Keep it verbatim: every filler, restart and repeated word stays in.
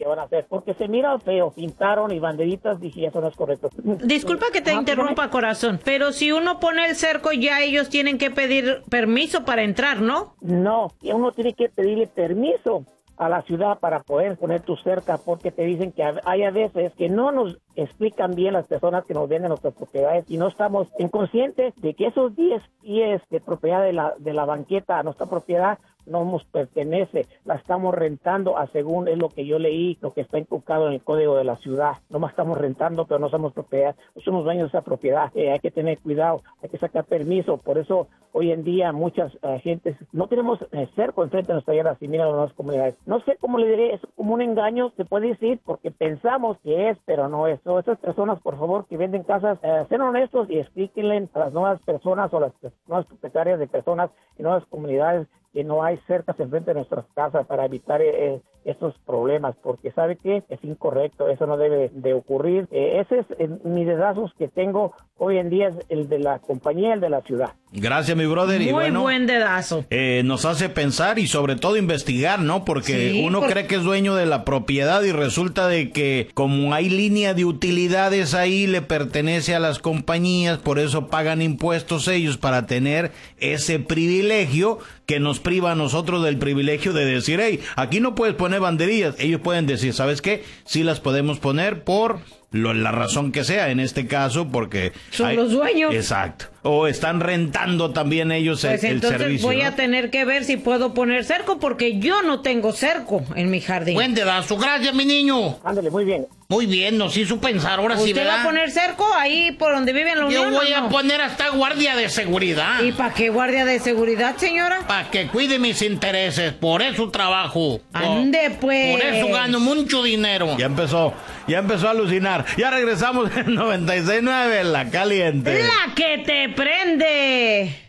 que van a hacer, porque se mira feo, pintaron y banderitas, dije, eso no es correcto. Disculpa que te Ah, interrumpa, corazón, pero si uno pone el cerco, ya ellos tienen que pedir permiso para entrar, ¿no? No, uno tiene que pedirle permiso a la ciudad para poder poner tu cerca, porque te dicen que hay a veces que no nos explican bien las personas que nos venden nuestras propiedades y no estamos inconscientes de que esos diez pies de propiedad de la, de la banqueta a nuestra propiedad no nos pertenece, la estamos rentando a según es lo que yo leí, lo que está inculcado en el código de la ciudad. No más estamos rentando, pero no somos propiedad, no somos dueños de esa propiedad. Eh, hay que tener cuidado, hay que sacar permiso. Por eso hoy en día muchas uh, gentes no tenemos eh, cerco enfrente de nuestras tierras y mira las nuevas comunidades. No sé cómo le diré, es como un engaño, se puede decir, porque pensamos que es, pero no es. So, esas personas, por favor, que venden casas, eh, sean honestos y explíquenle a las nuevas personas o las nuevas propietarias de personas y nuevas comunidades que no hay cercas enfrente de nuestras casas para evitar eh, estos problemas, porque ¿sabe qué? Es incorrecto, eso no debe de ocurrir. Eh, ese es eh, mi dedazo que tengo hoy en día, es el de la compañía, el de la ciudad. Gracias, mi brother. Muy y bueno, buen dedazo. Eh, nos hace pensar y sobre todo investigar, ¿no? Porque Sí, uno por... cree que es dueño de la propiedad y resulta de que como hay línea de utilidades ahí, le pertenece a las compañías, por eso pagan impuestos ellos para tener ese privilegio que nos priva a nosotros del privilegio de decir, hey, aquí no puedes poner banderillas. Ellos pueden decir, ¿sabes qué? Sí las podemos poner por lo, la razón que sea, en este caso, porque... son hay... los dueños. Exacto. O están rentando también ellos pues el, el entonces servicio. voy ¿no? a tener que ver si puedo poner cerco, porque yo no tengo cerco en mi jardín. Buen dedazo, gracias, mi niño. Ándale, muy bien. Muy bien, nos hizo pensar, ahora sí, ¿Usted ¿verdad? va a poner cerco ahí por donde vive en la Unión? Yo voy ¿o a no? poner hasta guardia de seguridad. ¿Y para qué guardia de seguridad, señora? Para que cuide mis intereses, por eso trabajo. Ande, pues. Por eso gano mucho dinero. Ya empezó, ya empezó a alucinar. Ya regresamos en noventa y seis punto nueve, La Caliente. La que te prende.